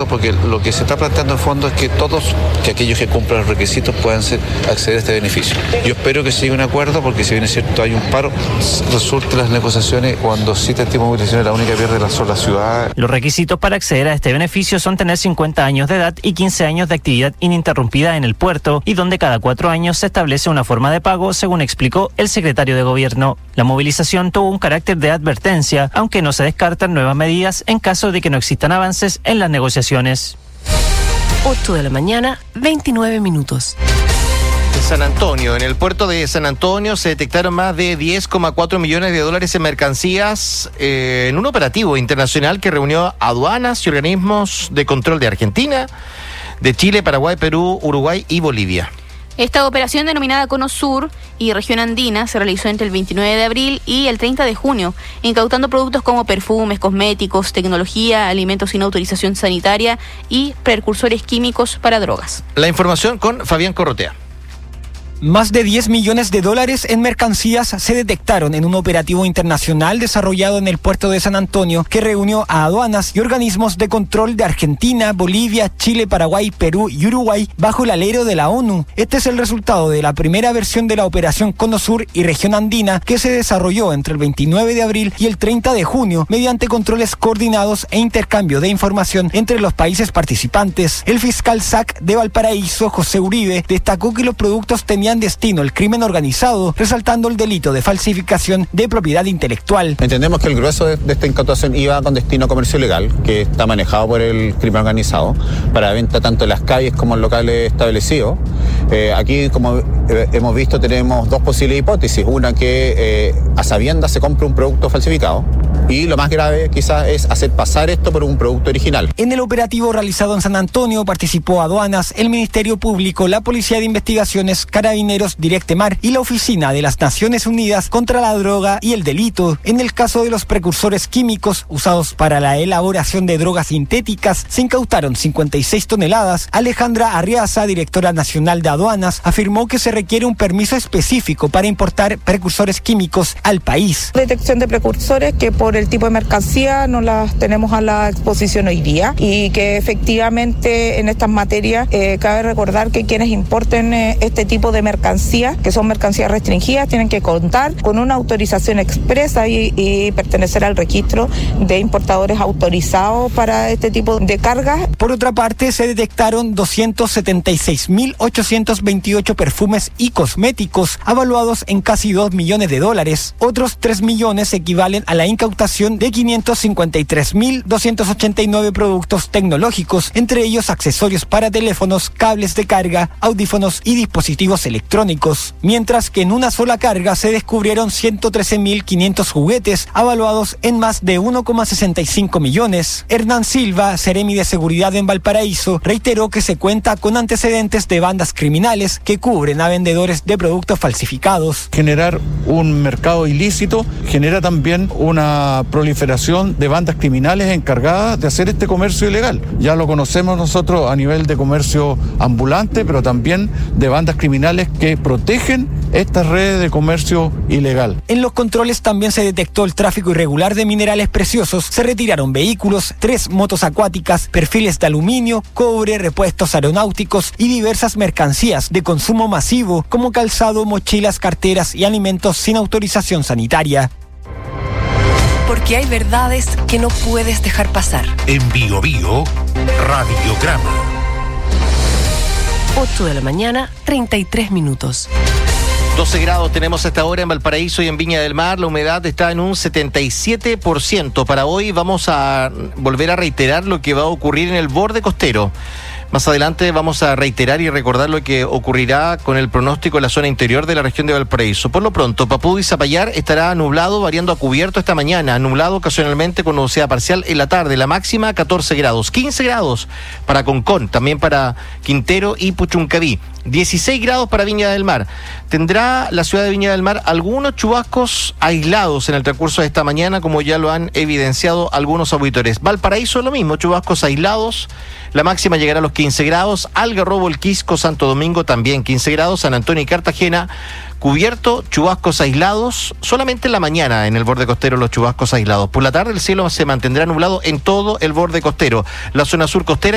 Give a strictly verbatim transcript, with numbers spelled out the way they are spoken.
porque lo que se está planteando en fondo es que todos, que aquellos que cumplan los requisitos puedan ser, acceder a este beneficio. Yo espero que se llegue a un acuerdo, porque si bien es cierto hay un paro, resulte las negociaciones cuando cita el tipo de movilización, la única que pierde la sola ciudad. Los requisitos para acceder a este beneficio son tener cincuenta años de edad y quince años de actividad ininterrumpida en el puerto, y donde cada cuatro años se establece una forma de pago, según explicó el secretario de Gobierno. La movilización tuvo un carácter de advertencia, aunque no se descartan nuevas medidas en caso de que no existan avances en las negociaciones. ocho de la mañana, veintinueve minutos. En San Antonio, en el puerto de San Antonio se detectaron más de diez coma cuatro millones de dólares en mercancías eh, en un operativo internacional que reunió aduanas y organismos de control de Argentina, de Chile, Paraguay, Perú, Uruguay y Bolivia. Esta operación, denominada Cono Sur y Región Andina, se realizó entre el veintinueve de abril y el treinta de junio, incautando productos como perfumes, cosméticos, tecnología, alimentos sin autorización sanitaria y precursores químicos para drogas. La información con Fabián Corrotea. Más de diez millones de dólares en mercancías se detectaron en un operativo internacional desarrollado en el puerto de San Antonio, que reunió a aduanas y organismos de control de Argentina, Bolivia, Chile, Paraguay, Perú y Uruguay bajo el alero de la ONU. Este es el resultado de la primera versión de la operación Cono Sur y Región Andina, que se desarrolló entre el veintinueve de abril y el treinta de junio mediante controles coordinados e intercambio de información entre los países participantes. El fiscal S A C de Valparaíso, José Uribe, destacó que los productos tenían destino el crimen organizado, resaltando el delito de falsificación de propiedad intelectual. Entendemos que el grueso de, de esta incautación iba con destino a comercio ilegal, que está manejado por el crimen organizado, para venta tanto en las calles como en locales establecidos. Eh, aquí, como eh, hemos visto, tenemos dos posibles hipótesis. Una, que eh, a sabiendas se compre un producto falsificado, y lo más grave quizás es hacer pasar esto por un producto original. En el operativo realizado en San Antonio participó aduanas, el Ministerio Público, la Policía de Investigaciones, Carabineros, Directemar y la Oficina de las Naciones Unidas contra la Droga y el Delito. En el caso de los precursores químicos usados para la elaboración de drogas sintéticas, se incautaron cincuenta y seis toneladas. Alejandra Arriaza, directora nacional de aduanas, afirmó que se requiere un permiso específico para importar precursores químicos al país. Detección de precursores que por el tipo de mercancía no las tenemos a la exposición hoy día, y que efectivamente en estas materias eh, cabe recordar que quienes importen eh, este tipo de mercancías, que son mercancías restringidas, tienen que contar con una autorización expresa y, y pertenecer al registro de importadores autorizados para este tipo de cargas. Por otra parte, se detectaron doscientos setenta y seis mil ochocientos veintiocho perfumes y cosméticos avaluados en casi dos millones de dólares. Otros tres millones equivalen a la incautación de quinientos cincuenta y tres mil doscientos ochenta y nueve productos tecnológicos, entre ellos accesorios para teléfonos, cables de carga, audífonos y dispositivos electrónicos, mientras que en una sola carga se descubrieron ciento trece mil quinientos juguetes avaluados en más de uno coma sesenta y cinco millones. Hernán Silva, seremi de seguridad en Valparaíso, reiteró que se cuenta con antecedentes de bandas criminales que cubren a vendedores de productos falsificados. Generar un mercado ilícito genera también una proliferación de bandas criminales encargadas de hacer este comercio ilegal. Ya lo conocemos nosotros a nivel de comercio ambulante, pero también de bandas criminales que protegen estas redes de comercio ilegal. En los controles también se detectó el tráfico irregular de minerales preciosos. Se retiraron vehículos, tres motos acuáticas, perfiles de aluminio, cobre, repuestos aeronáuticos y diversas mercancías de consumo masivo como calzado, mochilas, carteras y alimentos sin autorización sanitaria. Porque hay verdades que no puedes dejar pasar. En Bio Bio, Radiograma. ocho de la mañana, treinta y tres minutos. doce grados tenemos a esta hora en Valparaíso y en Viña del Mar. La humedad está en un setenta y siete por ciento. Para hoy vamos a volver a reiterar lo que va a ocurrir en el borde costero. Más adelante vamos a reiterar y recordar lo que ocurrirá con el pronóstico en la zona interior de la región de Valparaíso. Por lo pronto, Papú y Zapallar estará nublado, variando a cubierto esta mañana. Nublado ocasionalmente con nubosidad parcial en la tarde. La máxima catorce grados. quince grados para Concón, también para Quintero y Puchuncaví. dieciséis grados para Viña del Mar. Tendrá la ciudad de Viña del Mar algunos chubascos aislados en el transcurso de esta mañana, como ya lo han evidenciado algunos auditores. Valparaíso lo mismo, chubascos aislados. La máxima llegará a los quince grados. Algarrobo, El Quisco, Santo Domingo también quince grados. San Antonio y Cartagena cubierto, chubascos aislados. Solamente en la mañana en el borde costero los chubascos aislados. Por la tarde el cielo se mantendrá nublado en todo el borde costero. La zona sur costera